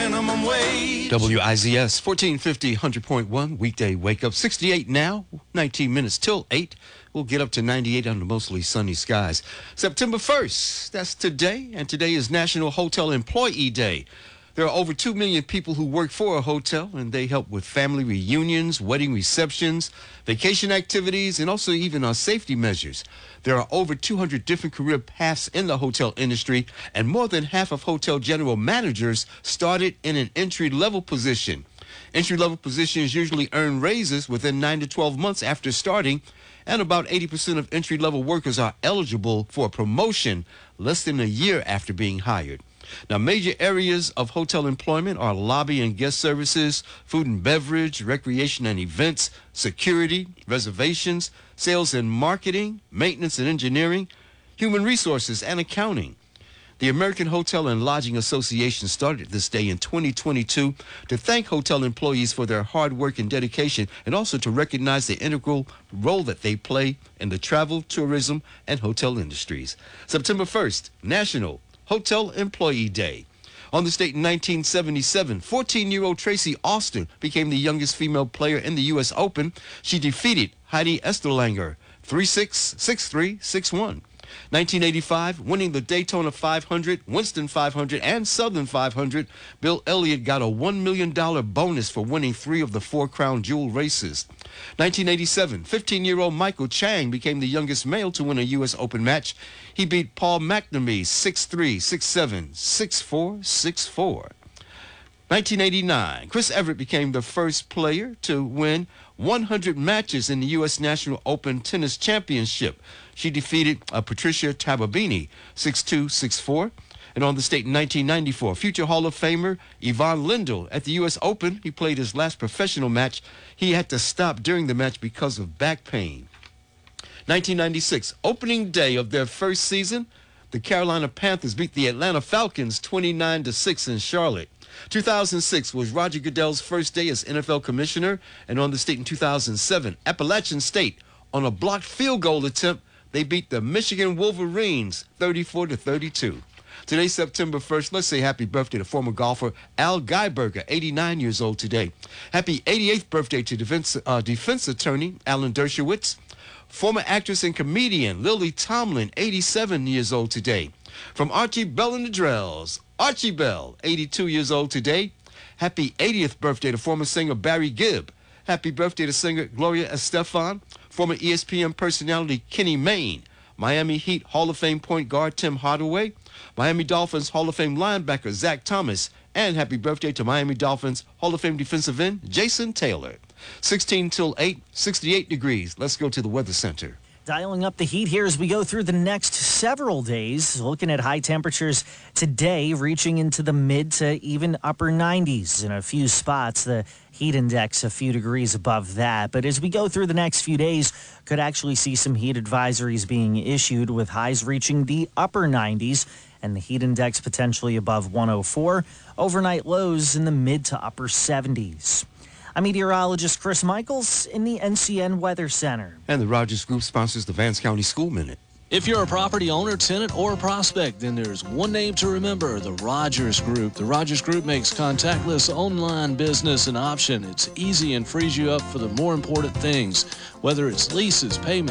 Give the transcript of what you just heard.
minimum wage. WIZS 1450, 100.1, weekday wake up. 68 now, 19 minutes till 8. We'll get up to 98 under mostly sunny skies. September 1st, that's today, and today is National Hotel Employee Day. There are over 2 million people who work for a hotel, and they help with family reunions, wedding receptions, vacation activities, and also even safety measures. There are over 200 different career paths in the hotel industry, and more than half of hotel general managers started in an entry-level position. Entry-level positions usually earn raises within 9 to 12 months after starting, and about 80% of entry-level workers are eligible for a promotion less than a year after being hired. Now, major areas of hotel employment are lobby and guest services, food and beverage, recreation and events, security, reservations, sales and marketing, maintenance and engineering, human resources, and accounting. The American Hotel and Lodging Association started this day in 2022 to thank hotel employees for their hard work and dedication, and also to recognize the integral role that they play in the travel, tourism, and hotel industries. September 1st, National Hotel Employee Day. On this date in 1977, 14-year-old Tracy Austin became the youngest female player in the U.S. Open. She defeated Heidi Esterlanger 3-6, 6-3, 6-1. 1985, winning the Daytona 500, Winston 500, and Southern 500, Bill Elliott got a $1 million bonus for winning 3 of the 4 Crown Jewel races. 1987, 15-year-old Michael Chang became the youngest male to win a U.S. Open match. He beat Paul McNamee 6-3, 6-7, 6-4, 6-4. 1989, Chris Evert became the first player to win 100 matches in the U.S. National Open Tennis Championship. She defeated Patricia Tababini 6-2, 6-4. And on this date in 1994, future Hall of Famer Ivan Lendl at the U.S. Open, he played his last professional match. He had to stop during the match because of back pain. 1996, opening day of their first season, the Carolina Panthers beat the Atlanta Falcons 29-6 in Charlotte. 2006 was Roger Goodell's first day as NFL commissioner, and on this date in 2007, Appalachian State, on a blocked field goal attempt, they beat the Michigan Wolverines 34-32. Today, September 1st, let's say happy birthday to former golfer Al Geiberger, 89 years old today. Happy 88th birthday to defense attorney Alan Dershowitz. Former actress and comedian Lily Tomlin, 87 years old today. From Archie Bell and the Drells, Archie Bell, 82 years old today. Happy 80th birthday to former singer Barry Gibb. Happy birthday to singer Gloria Estefan. Former ESPN personality Kenny Mayne. Miami Heat Hall of Fame point guard Tim Hardaway. Miami Dolphins Hall of Fame linebacker Zach Thomas. And happy birthday to Miami Dolphins Hall of Fame defensive end Jason Taylor. 16 till 8, 68 degrees. Let's go to the Weather Center. Dialing up the heat here as we go through the next several days. Looking at high temperatures today reaching into the mid to even upper 90s in a few spots. The heat index a few degrees above that. But as we go through the next few days, could actually see some heat advisories being issued with highs reaching the upper 90s and the heat index potentially above 104. Overnight lows in the mid to upper 70s. I'm meteorologist Chris Michaels in the NCN Weather Center. And the Rogers Group sponsors the Vance County School Minute. If you're a property owner, tenant, or a prospect, then there's one name to remember, the Rogers Group. The Rogers Group makes contactless online business an option. It's easy and frees you up for the more important things, whether it's leases, payments,